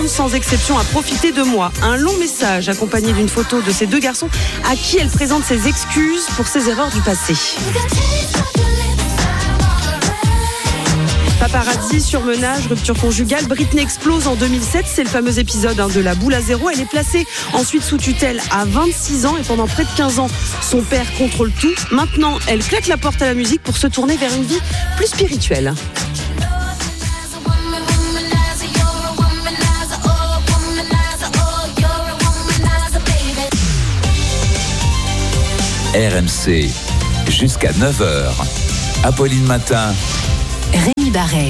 monde, sans exception, a profité de moi. Un long message accompagné d'une photo de ces deux garçons à qui elle présente ses excuses pour ses erreurs du passé. Paparazzi, surmenage, rupture conjugale, Britney explose en 2007, c'est le fameux épisode de la boule à zéro. Elle est placée ensuite sous tutelle à 26 ans et pendant près de 15 ans, son père contrôle tout. Maintenant, elle claque la porte à la musique pour se tourner vers une vie plus spirituelle. RMC, jusqu'à 9h. Apolline Matin. Rémi Barret.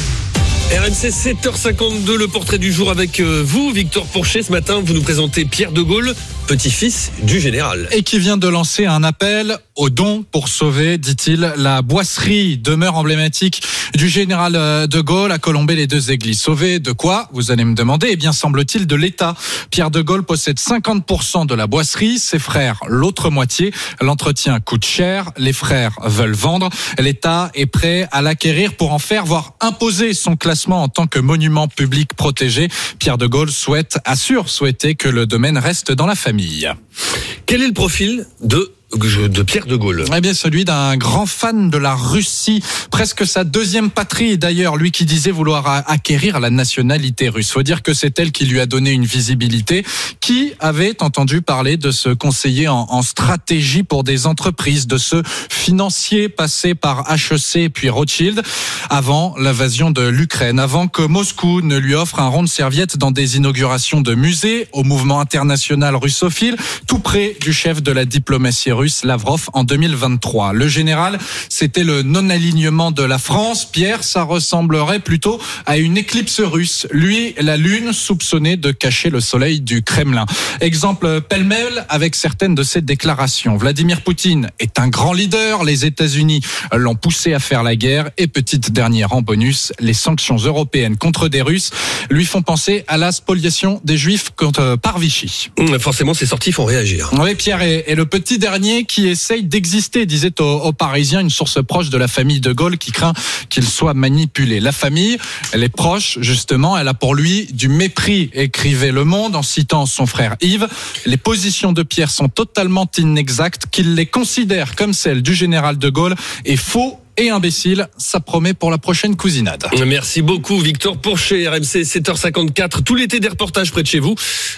RMC 7h52, le portrait du jour avec vous, Victor Pourchet. Ce matin, vous nous présentez Pierre de Gaulle, petit-fils du général. Et qui vient de lancer un appel aux dons pour sauver, dit-il, la boisserie, demeure emblématique du général de Gaulle à Colombey-les-Deux-Églises. Sauver de quoi, vous allez me demander? Eh bien, semble-t-il, de l'État. Pierre de Gaulle possède 50% de la boisserie, ses frères l'autre moitié. L'entretien coûte cher, les frères veulent vendre. L'État est prêt à l'acquérir pour en faire, voire imposer son classement en tant que monument public protégé. Pierre de Gaulle assure souhaiter que le domaine reste dans la famille. Quel est le profil de Pierre de Gaulle? Eh bien, celui d'un grand fan de la Russie, presque sa deuxième patrie d'ailleurs, lui qui disait vouloir acquérir la nationalité russe. Faut dire que c'est elle qui lui a donné une visibilité. Qui avait entendu parler de ce conseiller en stratégie pour des entreprises, de ce financier passé par HEC puis Rothschild, avant l'invasion de l'Ukraine, avant que Moscou ne lui offre un rond de serviette dans des inaugurations de musées, au mouvement international russophile, tout près du chef de la diplomatie russe, Lavrov, en 2023. Le général, c'était le non-alignement de la France. Pierre, ça ressemblerait plutôt à une éclipse russe. Lui, la Lune, soupçonnée de cacher le soleil du Kremlin. Exemple pêle-mêle avec certaines de ses déclarations. Vladimir Poutine est un grand leader. Les États-Unis l'ont poussé à faire la guerre. Et petite dernière en bonus, les sanctions européennes contre des Russes lui font penser à la spoliation des Juifs par Vichy. Forcément, ces sorties font réagir. Oui, Pierre est le petit dernier qui essaye d'exister, disait aux Parisiens une source proche de la famille de Gaulle qui craint qu'il soit manipulé. La famille, elle est proche, justement, elle a pour lui du mépris, écrivait Le Monde en citant son frère Yves. Les positions de Pierre sont totalement inexactes, qu'il les considère comme celles du général de Gaulle est faux et imbécile. Ça promet pour la prochaine cousinade. Merci beaucoup, Victor Pourchet. RMC 7h54, tout l'été des reportages près de chez vous,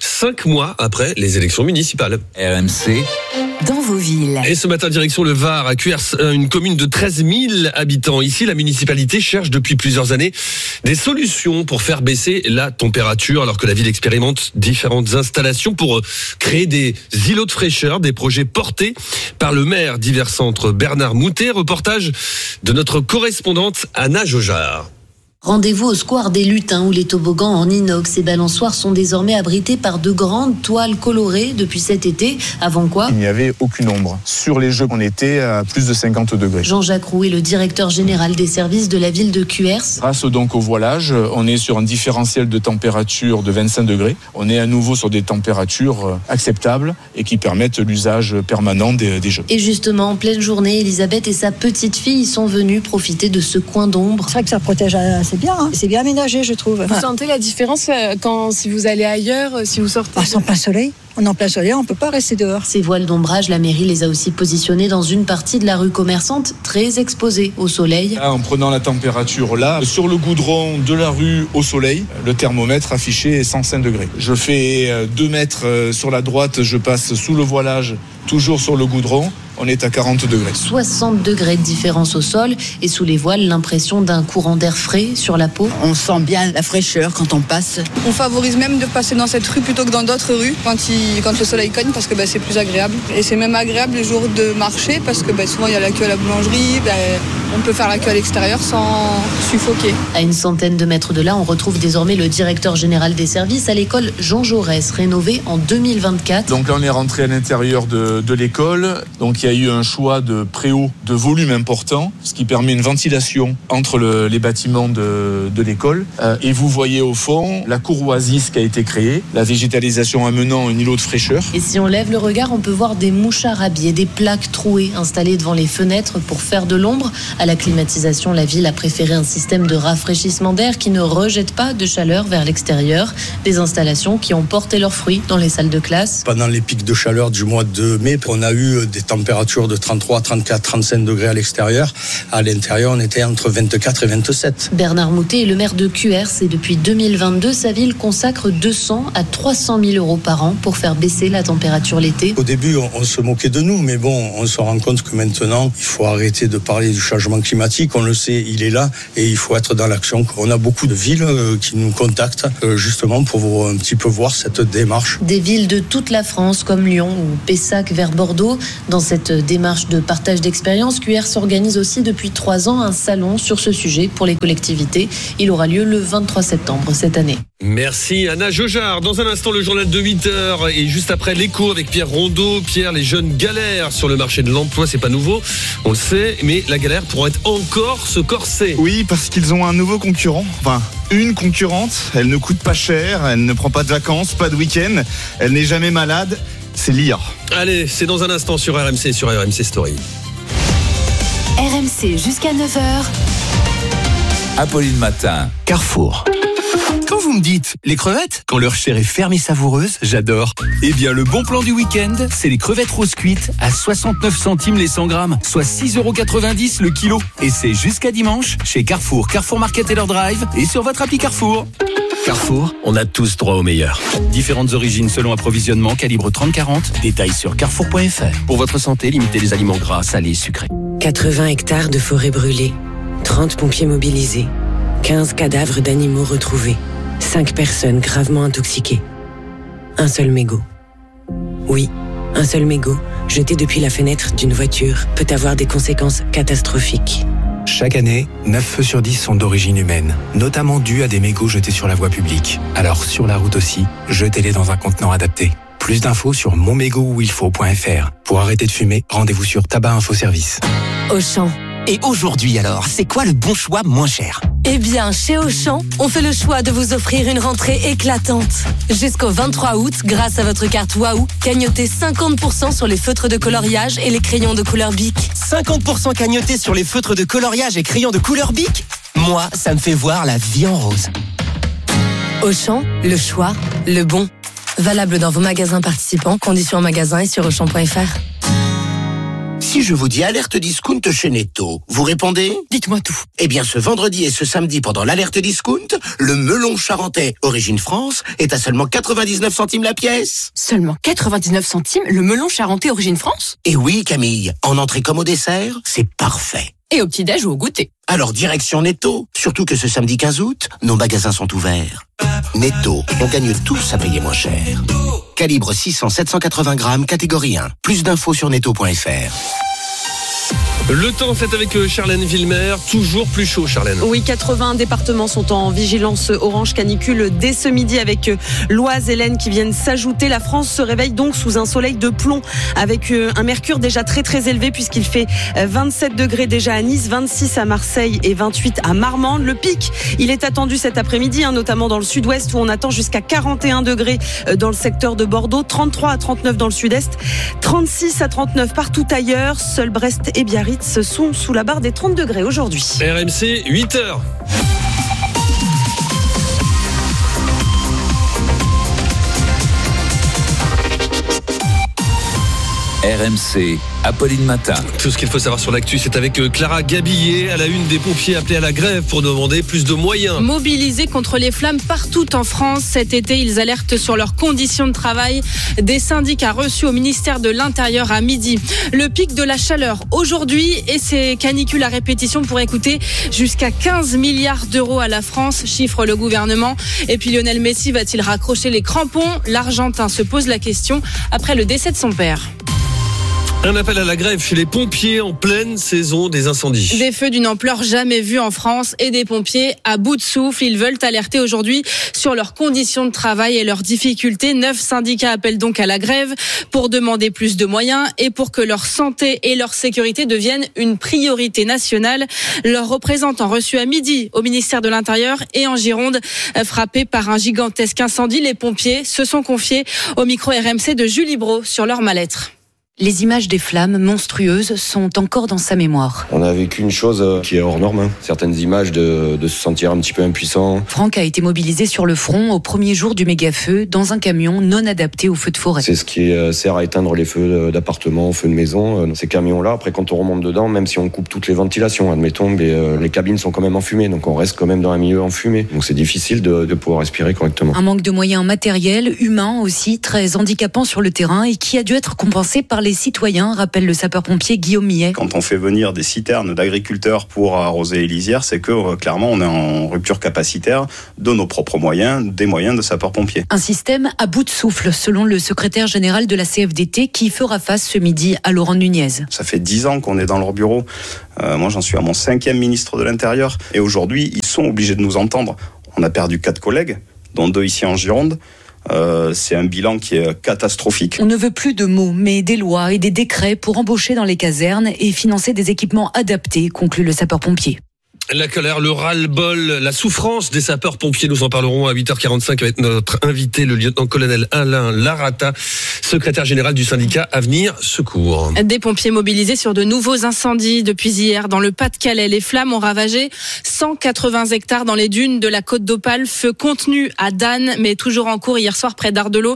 5 mois après les élections municipales. RMC. Dans vos villes. Et ce matin, direction le Var, à Cuers, une commune de 13 000 habitants. Ici, la municipalité cherche depuis plusieurs années des solutions pour faire baisser la température, alors que la ville expérimente différentes installations pour créer des îlots de fraîcheur, des projets portés par le maire d'Hiver Centre, Bernard Moutet. Reportage de notre correspondante Anna Jojard. Rendez-vous au square des Lutins où les toboggans en inox et balançoires sont désormais abrités par de grandes toiles colorées depuis cet été. Avant quoi, il n'y avait aucune ombre. Sur les jeux, on était à plus de 50 degrés. Jean-Jacques Roux est le directeur général des services de la ville de Cuers. Grâce donc au voilage, on est sur un différentiel de température de 25 degrés. On est à nouveau sur des températures acceptables et qui permettent l'usage permanent des jeux. Et justement, en pleine journée, Elisabeth et sa petite fille sont venues profiter de ce coin d'ombre. C'est vrai que ça protège c'est bien, hein. C'est bien aménagé, je trouve. Vous sentez la différence si vous allez ailleurs, si vous sortez? En plein soleil. On est en plein soleil, on ne peut pas rester dehors. Ces voiles d'ombrage, la mairie les a aussi positionnés dans une partie de la rue commerçante très exposée au soleil. Là, en prenant la température là, sur le goudron de la rue au soleil, le thermomètre affiché est 105 degrés. Je fais 2 mètres sur la droite, je passe sous le voilage, toujours sur le goudron. On est à 40 degrés. 60 degrés de différence au sol et sous les voiles, l'impression d'un courant d'air frais sur la peau. On sent bien la fraîcheur quand on passe. On favorise même de passer dans cette rue plutôt que dans d'autres rues quand le soleil cogne parce que c'est plus agréable. Et c'est même agréable les jours de marché parce que souvent il y a la queue à la boulangerie, on peut faire la queue à l'extérieur sans suffoquer. À une centaine de mètres de là, on retrouve désormais le directeur général des services à l'école Jean Jaurès, rénovée en 2024. Donc là on est rentré à l'intérieur de l'école. Donc il y a eu un choix de préau de volume important, ce qui permet une ventilation entre les bâtiments de l'école. Et vous voyez au fond la cour oasis qui a été créée, la végétalisation amenant un îlot de fraîcheur. Et si on lève le regard, on peut voir des mouchards habillés, des plaques trouées installées devant les fenêtres pour faire de l'ombre. À la climatisation, la ville a préféré un système de rafraîchissement d'air qui ne rejette pas de chaleur vers l'extérieur. Des installations qui ont porté leurs fruits dans les salles de classe. Pendant les pics de chaleur du mois de mai, on a eu des températures de 33, 34, 35 degrés à l'extérieur. À l'intérieur, on était entre 24 et 27. Bernard Moutet est le maire de Cuers et depuis 2022, sa ville consacre 200 à 300 000 euros par an pour faire baisser la température l'été. Au début, on se moquait de nous, mais bon, on se rend compte que maintenant, il faut arrêter de parler du changement climatique. On le sait, il est là et il faut être dans l'action. On a beaucoup de villes qui nous contactent justement pour un petit peu voir cette démarche. Des villes de toute la France comme Lyon ou Pessac vers Bordeaux. Dans cette démarche de partage d'expérience, Cuers organise aussi depuis 3 ans un salon sur ce sujet pour les collectivités. Il aura lieu le 23 septembre cette année. Merci Anna Jaujard. Dans un instant, le journal de 8h et juste après l'écho avec Pierre Rondeau. Pierre, les jeunes galèrent sur le marché de l'emploi, c'est pas nouveau, on le sait, mais la galère pourrait être encore se corser. Oui, parce qu'ils ont un nouveau concurrent, enfin une concurrente, elle ne coûte pas cher, elle ne prend pas de vacances, pas de week-end, elle n'est jamais malade, c'est l'IA. Allez, c'est dans un instant sur RMC, sur RMC Story. RMC jusqu'à 9h. Apolline Matin. Carrefour. Quand vous me dites les crevettes, quand leur chair est ferme et savoureuse, j'adore. Eh bien, le bon plan du week-end, c'est les crevettes roses cuites à 69 centimes les 100 grammes, soit 6,90 € le kilo. Et c'est jusqu'à dimanche chez Carrefour, Carrefour Market et leur drive et sur votre appli Carrefour. Carrefour, on a tous droit au meilleur. Différentes origines selon approvisionnement, calibre 30-40. Détails sur carrefour.fr. Pour votre santé, limitez les aliments gras, salés, sucrés. 80 hectares de forêt brûlée, 30 pompiers mobilisés, 15 cadavres d'animaux retrouvés, 5 personnes gravement intoxiquées. Un seul mégot. Oui, un seul mégot, jeté depuis la fenêtre d'une voiture, peut avoir des conséquences catastrophiques. Chaque année, 9 feux sur 10 sont d'origine humaine, notamment dus à des mégots jetés sur la voie publique. Alors sur la route aussi, jetez-les dans un contenant adapté. Plus d'infos sur monmégotuilfaut.fr. Pour arrêter de fumer, rendez-vous sur Tabac Info Service. Auchan. Et aujourd'hui alors, c'est quoi le bon choix moins cher ? Eh bien, chez Auchan, on fait le choix de vous offrir une rentrée éclatante. Jusqu'au 23 août, grâce à votre carte Waouh, gagnotez 50% sur les feutres de coloriage et les crayons de couleur Bic. 50% cagnoté sur les feutres de coloriage et crayons de couleur Bic ? Moi, ça me fait voir la vie en rose. Auchan, le choix, le bon. Valable dans vos magasins participants, conditions en magasin et sur Auchan.fr. Si je vous dis alerte discount chez Netto, vous répondez ? Dites-moi tout. Eh bien, ce vendredi et ce samedi, pendant l'alerte discount, le melon charentais Origine France est à seulement 99 centimes la pièce. Seulement 99 centimes le melon charentais Origine France ? Et oui, Camille, en entrée comme au dessert, c'est parfait. Et au petit-déj ou au goûter. Alors direction Netto, surtout que ce samedi 15 août, nos magasins sont ouverts. Netto, on gagne tous à payer moins cher. Calibre 600-780 grammes, catégorie 1. Plus d'infos sur netto.fr. Le temps, c'est avec Charlène Villemer. Toujours plus chaud, Charlène. Oui, 80 départements sont en vigilance orange canicule dès ce midi avec l'Oise et l'Aisne qui viennent s'ajouter. La France se réveille donc sous un soleil de plomb avec un mercure déjà très très élevé puisqu'il fait 27 degrés déjà à Nice, 26 à Marseille et 28 à Marmande. Le pic, il est attendu cet après-midi, notamment dans le sud-ouest où on attend jusqu'à 41 degrés dans le secteur de Bordeaux, 33 à 39 dans le sud-est, 36 à 39 partout ailleurs. Seuls Brest et Biarritz sont sous la barre des 30 degrés aujourd'hui. RMC, 8h. RMC, Apolline Matin. Tout ce qu'il faut savoir sur l'actu, c'est avec Clara Gabillet, à la une des pompiers appelés à la grève pour demander plus de moyens. Mobilisés contre les flammes partout en France, cet été, ils alertent sur leurs conditions de travail. Des syndicats reçus au ministère de l'Intérieur à midi. Le pic de la chaleur aujourd'hui et ces canicules à répétition pourraient coûter jusqu'à 15 milliards d'euros à la France, chiffre le gouvernement. Et puis Lionel Messi va-t-il raccrocher les crampons ? L'Argentin se pose la question après le décès de son père. Un appel à la grève chez les pompiers en pleine saison des incendies. Des feux d'une ampleur jamais vue en France et des pompiers à bout de souffle. Ils veulent alerter aujourd'hui sur leurs conditions de travail et leurs difficultés. 9 syndicats appellent donc à la grève pour demander plus de moyens et pour que leur santé et leur sécurité deviennent une priorité nationale. Leurs représentants reçus à midi au ministère de l'Intérieur et en Gironde, frappés par un gigantesque incendie, les pompiers se sont confiés au micro RMC de Julie Brault sur leur mal-être. Les images des flammes monstrueuses sont encore dans sa mémoire. On a vécu une chose qui est hors norme, certaines images de se sentir un petit peu impuissant. Franck a été mobilisé sur le front au premier jour du méga-feu dans un camion non adapté aux feux de forêt. C'est ce qui sert à éteindre les feux d'appartement, feux de maison. Ces camions-là, après quand on remonte dedans, même si on coupe toutes les ventilations, admettons, les cabines sont quand même enfumées, donc on reste quand même dans un milieu enfumé. Donc c'est difficile de pouvoir respirer correctement. Un manque de moyens matériels, humains aussi, très handicapant sur le terrain et qui a dû être compensé par les citoyens, rappelle le sapeur-pompier Guillaume Millet. Quand on fait venir des citernes d'agriculteurs pour arroser les lisières, c'est que clairement on est en rupture capacitaire de nos propres moyens, des moyens de sapeurs-pompiers. Un système à bout de souffle, selon le secrétaire général de la CFDT qui fera face ce midi à Laurent Nunez. Ça fait 10 ans qu'on est dans leur bureau. Moi j'en suis à mon 5e ministre de l'Intérieur et aujourd'hui ils sont obligés de nous entendre. On a perdu 4 collègues, dont 2 ici en Gironde. C'est un bilan qui est catastrophique. On ne veut plus de mots, mais des lois et des décrets pour embaucher dans les casernes et financer des équipements adaptés, conclut le sapeur-pompier. La colère, le ras-le-bol, la souffrance des sapeurs-pompiers, nous en parlerons à 8h45 avec notre invité, le lieutenant-colonel Alain Larata, secrétaire général du syndicat Avenir Secours. Des pompiers mobilisés sur de nouveaux incendies depuis hier dans le Pas-de-Calais. Les flammes ont ravagé 180 hectares dans les dunes de la Côte d'Opale. Feu contenu à Dannes, mais toujours en cours hier soir près d'Ardelot.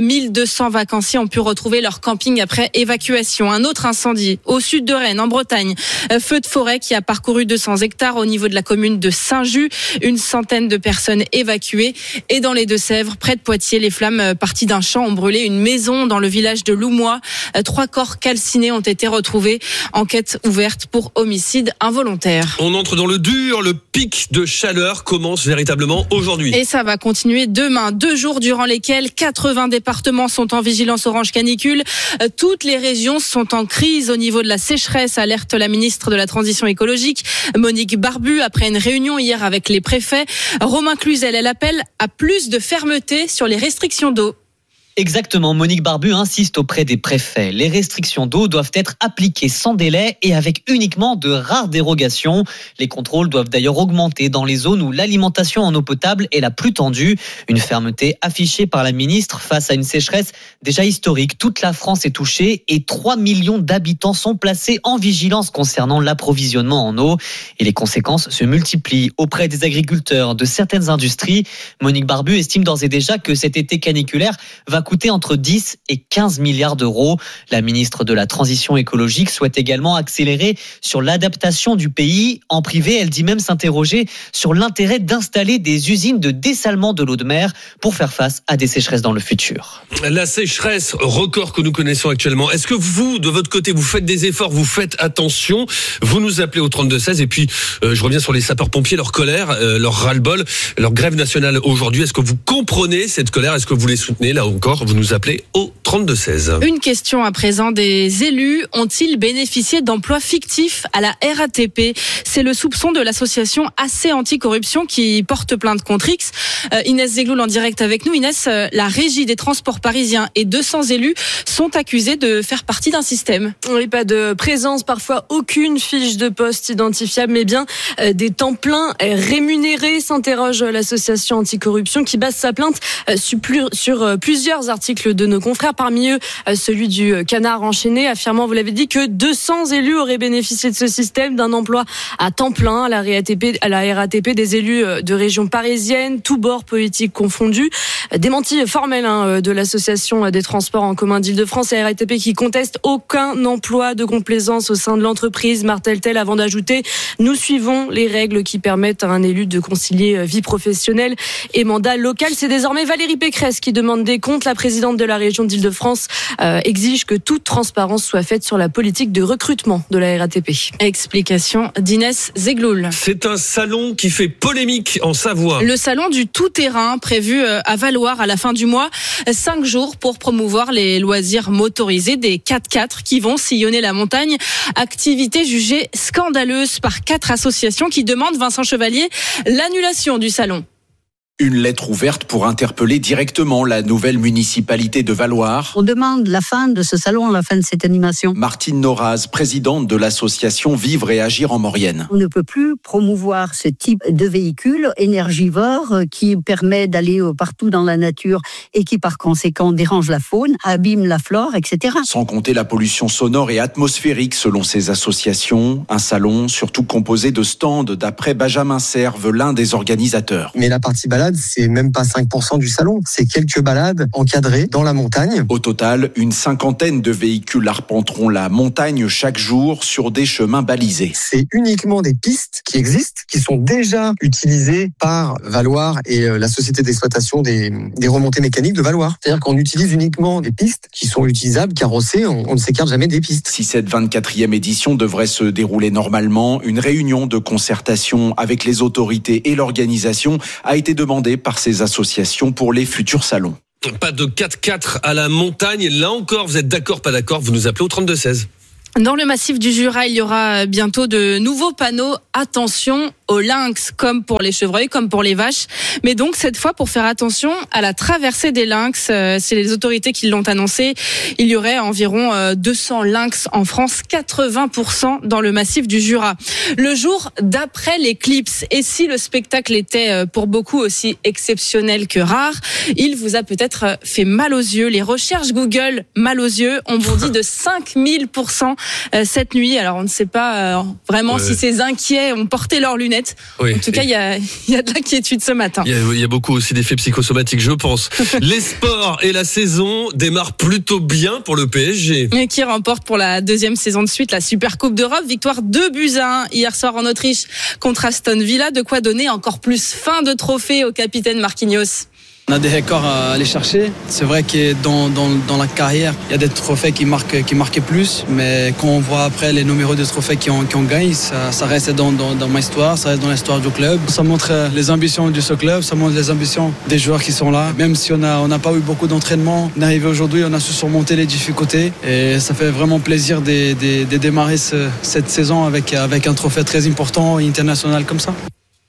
1200 vacanciers ont pu retrouver leur camping après évacuation. Un autre incendie au sud de Rennes, en Bretagne. Feu de forêt qui a parcouru 200 hectares au niveau de la commune de Saint-Just, une centaine de personnes évacuées. Et dans les Deux-Sèvres, près de Poitiers, les flammes parties d'un champ ont brûlé une maison dans le village de Loumois. 3 corps calcinés ont été retrouvés. Enquête ouverte pour homicide involontaire. On entre dans le dur, le pic de chaleur commence véritablement aujourd'hui. Et ça va continuer demain, 2 jours durant lesquels 80 départements sont en vigilance orange canicule. Toutes les régions sont en crise au niveau de la sécheresse, alerte la ministre de la Transition écologique, Monique Barbu, après une réunion hier avec les préfets. Romain Cluzel, elle appelle à plus de fermeté sur les restrictions d'eau. Exactement, Monique Barbu insiste auprès des préfets. Les restrictions d'eau doivent être appliquées sans délai et avec uniquement de rares dérogations. Les contrôles doivent d'ailleurs augmenter dans les zones où l'alimentation en eau potable est la plus tendue. Une fermeté affichée par la ministre face à une sécheresse déjà historique. Toute la France est touchée et 3 millions d'habitants sont placés en vigilance concernant l'approvisionnement en eau. Et les conséquences se multiplient auprès des agriculteurs de certaines industries. Monique Barbu estime d'ores et déjà que cet été caniculaire va coûter entre 10 et 15 milliards d'euros. La ministre de la Transition écologique souhaite également accélérer sur l'adaptation du pays. En privé, elle dit même s'interroger sur l'intérêt d'installer des usines de dessalement de l'eau de mer pour faire face à des sécheresses dans le futur. La sécheresse record que nous connaissons actuellement. Est-ce que vous, de votre côté, vous faites des efforts, vous faites attention? Vous nous appelez au 32-16 et puis je reviens sur les sapeurs-pompiers, leur colère, leur ras-le-bol, leur grève nationale aujourd'hui. Est-ce que vous comprenez cette colère? Est-ce que vous les soutenez là encore? Vous nous appelez au 32-16. Une question à présent, des élus ont-ils bénéficié d'emplois fictifs à la RATP? C'est le soupçon de l'association AC Anticorruption qui porte plainte contre X. Inès Zegloul en direct avec nous. Inès, la régie des transports parisiens et 200 élus sont accusés de faire partie d'un système. Oui, pas de présence, parfois aucune fiche de poste identifiable, mais bien des temps pleins rémunérés, s'interroge l'association Anticorruption qui base sa plainte sur plusieurs articles de nos confrères, parmi eux celui du Canard enchaîné, affirmant, vous l'avez dit, que 200 élus auraient bénéficié de ce système, d'un emploi à temps plein à la RATP, des élus de régions parisiennes, tous bords politiques confondus. Démenti formel de l'association des transports en commun d'Île-de-France et RATP qui conteste aucun emploi de complaisance au sein de l'entreprise, martèle-t-elle avant d'ajouter: nous suivons les règles qui permettent à un élu de concilier vie professionnelle et mandat local. C'est désormais Valérie Pécresse qui demande des comptes. La présidente de la région d'Île-de-France exige que toute transparence soit faite sur la politique de recrutement de la RATP. Explication d'Inès Zegloul. C'est un salon qui fait polémique en Savoie. Le salon du tout-terrain prévu à Valloire à la fin du mois. 5 jours pour promouvoir les loisirs motorisés des 4x4 qui vont sillonner la montagne. Activité jugée scandaleuse par 4 associations qui demandent, Vincent Chevalier, l'annulation du salon. Une lettre ouverte pour interpeller directement la nouvelle municipalité de Valloire. On demande la fin de ce salon, la fin de cette animation. Martine Noraz, présidente de l'association Vivre et Agir en Maurienne. On ne peut plus promouvoir ce type de véhicule énergivore qui permet d'aller partout dans la nature et qui par conséquent dérange la faune, abîme la flore, etc. Sans compter la pollution sonore et atmosphérique selon ces associations. Un salon surtout composé de stands d'après Benjamin Serve, l'un des organisateurs. Mais la partie balade, c'est même pas 5% du salon. C'est quelques balades encadrées dans la montagne. Au total, une 50aine de véhicules arpenteront la montagne chaque jour sur des chemins balisés. C'est uniquement des pistes qui existent, qui sont déjà utilisées par Valloire et la société d'exploitation des remontées mécaniques de Valloire. C'est-à-dire qu'on utilise uniquement des pistes qui sont utilisables, carrossées, on ne s'écarte jamais des pistes. Si cette 24e édition devrait se dérouler normalement, une réunion de concertation avec les autorités et l'organisation a été demandée par ces associations pour les futurs salons. Pas de 4x4 à la montagne. Là encore, vous êtes d'accord, pas d'accord, vous nous appelez au 32-16. Dans le massif du Jura, il y aura bientôt de nouveaux panneaux. Attention aux lynx, comme pour les chevreuils, comme pour les vaches. Mais donc, cette fois, pour faire attention à la traversée des lynx, c'est les autorités qui l'ont annoncé. Il y aurait environ 200 lynx en France, 80% dans le massif du Jura. Le jour d'après l'éclipse, et si le spectacle était pour beaucoup aussi exceptionnel que rare, il vous a peut-être fait mal aux yeux. Les recherches Google mal aux yeux ont bondi de 5000% cette nuit. Alors, on ne sait pas vraiment si ces inquiets ont porté leurs lunettes. Oui, en tout cas, il y a de l'inquiétude ce matin. Il y a beaucoup aussi d'effets psychosomatiques, je pense. Les sports et la saison démarrent plutôt bien pour le PSG. Et qui remporte pour la deuxième saison de suite la Super Coupe d'Europe. Victoire 2-1 hier soir en Autriche contre Aston Villa. De quoi donner encore plus faim de trophée au capitaine Marquinhos. On a des records à aller chercher. C'est vrai que dans la carrière, il y a des trophées qui marquaient plus, mais quand on voit après les numéros de trophées qui ont gagné, ça reste dans ma histoire, ça reste dans l'histoire du club. Ça montre les ambitions de ce club, ça montre les ambitions des joueurs qui sont là. Même si on n'a pas eu beaucoup d'entraînement, on est arrivé aujourd'hui, on a su surmonter les difficultés et ça fait vraiment plaisir de démarrer cette saison avec un trophée très important et international comme ça.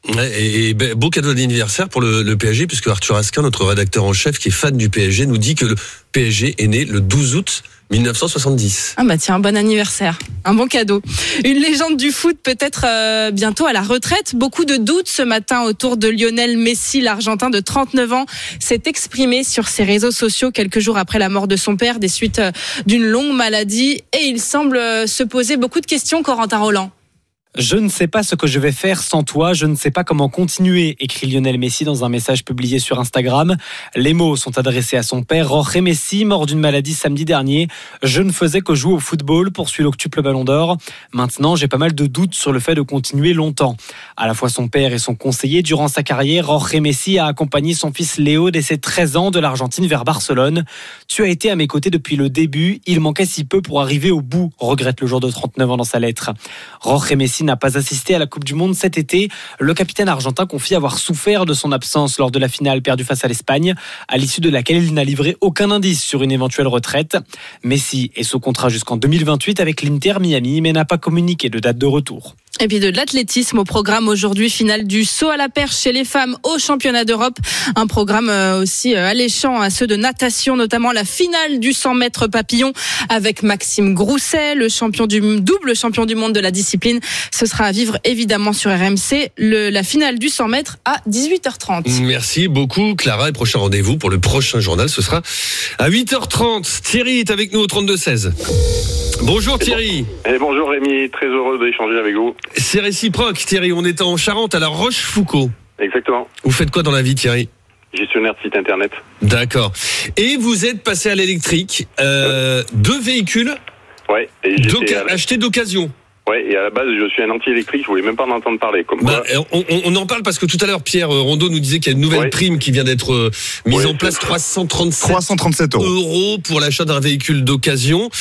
Et beau cadeau d'anniversaire pour le PSG, puisque Arthur Asquin, notre rédacteur en chef qui est fan du PSG, nous dit que le PSG est né le 12 août 1970. Ah bah tiens, un bon anniversaire, un bon cadeau. Une légende du foot peut-être bientôt à la retraite. Beaucoup de doutes ce matin autour de Lionel Messi, l'Argentin de 39 ans, s'est exprimé sur ses réseaux sociaux quelques jours après la mort de son père des suites d'une longue maladie, et il semble se poser beaucoup de questions, Corentin Roland. Je ne sais pas ce que je vais faire sans toi, je ne sais pas comment continuer, écrit Lionel Messi dans un message publié sur Instagram. Les mots sont adressés à son père, Jorge Messi, mort d'une maladie samedi dernier. Je ne faisais que jouer au football, poursuit l'octuple Ballon d'Or. Maintenant, j'ai pas mal de doutes sur le fait de continuer longtemps. À la fois son père et son conseiller, durant sa carrière, Jorge Messi a accompagné son fils Léo dès ses 13 ans de l'Argentine vers Barcelone. Tu as été à mes côtés depuis le début, il manquait si peu pour arriver au bout, regrette le joueur de 39 ans dans sa lettre. Jorge Messi n'a pas assisté à la Coupe du Monde cet été. Le capitaine argentin confie avoir souffert de son absence lors de la finale perdue face à l'Espagne, à l'issue de laquelle il n'a livré aucun indice sur une éventuelle retraite. Messi est sous contrat jusqu'en 2028 avec l'Inter Miami, mais n'a pas communiqué de date de retour. Et puis de l'athlétisme au programme aujourd'hui, finale du saut à la perche chez les femmes au championnat d'Europe. Un programme aussi alléchant à ceux de natation, notamment la finale du 100 mètres papillon avec Maxime Grousset, le double champion du monde de la discipline. Ce sera à vivre évidemment sur RMC, la finale du 100 mètres à 18h30. Merci beaucoup Clara, et prochain rendez-vous pour le prochain journal, ce sera à 8h30. Thierry est avec nous au 32-16. Bonjour Thierry. Et bonjour Rémi, très heureux d'échanger avec vous. C'est réciproque Thierry, on est en Charente à la Rochefoucauld. Exactement. Vous faites quoi dans la vie Thierry ? Gestionnaire de site internet. D'accord. Et vous êtes passé à l'électrique, 2 véhicules achetés d'occasion. Ouais, et à la base, je suis un anti-électrique, je voulais même pas en entendre parler. On en parle parce que tout à l'heure, Pierre Rondeau nous disait qu'il y a une nouvelle prime qui vient d'être mise en place, 337 euros pour l'achat d'un véhicule d'occasion.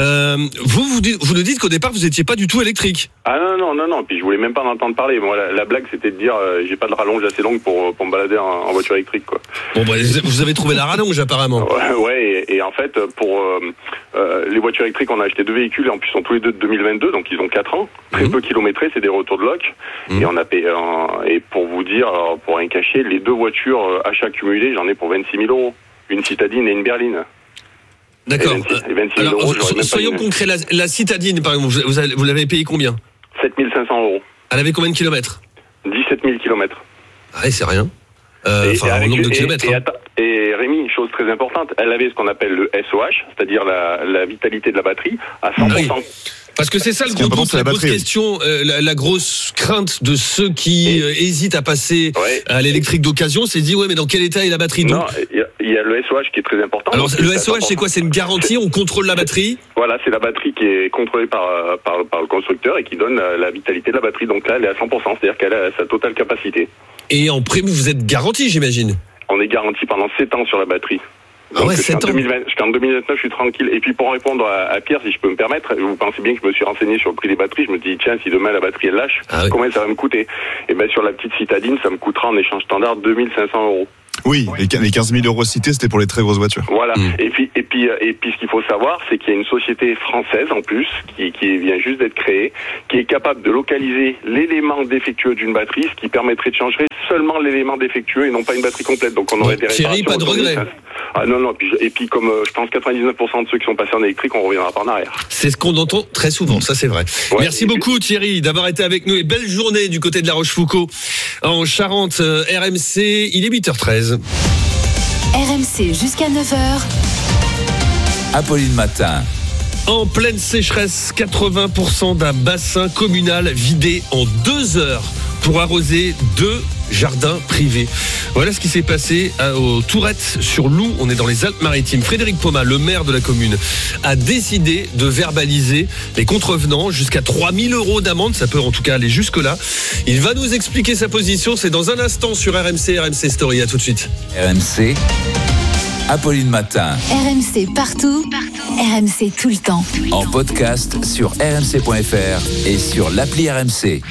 Vous nous dites qu'au départ, vous n'étiez pas du tout électrique. Ah non, puis je voulais même pas en entendre parler. Moi, la blague, c'était de dire, j'ai pas de rallonge assez longue pour me balader en voiture électrique, quoi. Bon, vous avez trouvé la rallonge, apparemment. Ouais, et en fait, pour les voitures électriques, on a acheté 2 véhicules, et en plus, sont tous les deux de 2022, donc ils ont 4 4 ans, très peu kilométrés, c'est des retours de loc. Et on a payé, et pour vous dire, alors, pour rien cacher, les 2 voitures achat cumulé, j'en ai pour 26 000 €. Une citadine et une berline. D'accord. Et 26 000 Alors, €, soyons concrets, la citadine, par exemple, vous l'avez payé combien? 7 500 €. Elle avait combien de kilomètres? 17 000 kilomètres. Ah ouais, c'est rien. En nombre de kilomètres. Et Rémi, chose très importante, elle avait ce qu'on appelle le SOH, c'est-à-dire la vitalité de la batterie, à 100%. Ah oui. Parce que c'est ça le gros doute, la grosse question, la grosse crainte de ceux qui hésitent à passer à l'électrique d'occasion, c'est de dire, ouais, mais dans quel état est la batterie? Non, il y a le SOH qui est très important. Alors, le SOH, c'est quoi? C'est une garantie, on contrôle la batterie? Voilà, c'est la batterie qui est contrôlée par le constructeur et qui donne la vitalité de la batterie. Donc là, elle est à 100%, c'est-à-dire qu'elle a sa totale capacité. Et en prému, vous êtes garanti, j'imagine? On est garanti pendant 7 ans sur la batterie. Donc, jusqu'en 2029, je suis tranquille. Et puis, pour répondre à Pierre, si je peux me permettre, vous pensez bien que je me suis renseigné sur le prix des batteries. Je me dis, tiens, si demain la batterie elle lâche, combien ça va me coûter? Et ben, sur la petite citadine, ça me coûtera en échange standard 2 500 €. Oui, les 15 000 € cités, c'était pour les très grosses voitures. Voilà. Et puis, ce qu'il faut savoir, c'est qu'il y a une société française, en plus, qui vient juste d'être créée, qui est capable de localiser l'élément défectueux d'une batterie, ce qui permettrait de changer seulement l'élément défectueux et non pas une batterie complète. Donc, on aurait des réparations. Thierry, pas de regret. Ah non, et puis comme je pense 99% de ceux qui sont passés en électrique, on reviendra pas en arrière. C'est ce qu'on entend très souvent, ça c'est vrai. Ouais, merci beaucoup Thierry d'avoir été avec nous et belle journée du côté de La Rochefoucauld en Charente. RMC, il est 8h13. RMC jusqu'à 9h. Apolline Matin. En pleine sécheresse, 80% d'un bassin communal vidé en 2 heures pour arroser 2 jardins privés. Voilà ce qui s'est passé aux Tourettes sur Loup. On est dans les Alpes-Maritimes. Frédéric Paumat, le maire de la commune, a décidé de verbaliser les contrevenants jusqu'à 3 000 € d'amende. Ça peut en tout cas aller jusque-là. Il va nous expliquer sa position. C'est dans un instant sur RMC Story. À tout de suite. RMC, Apolline Matin. RMC partout. RMC tout le temps. En podcast sur rmc.fr et sur l'appli RMC.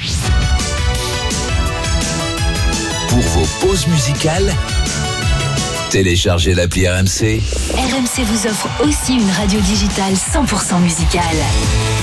Pour vos pauses musicales, téléchargez l'appli RMC. RMC vous offre aussi une radio digitale 100% musicale.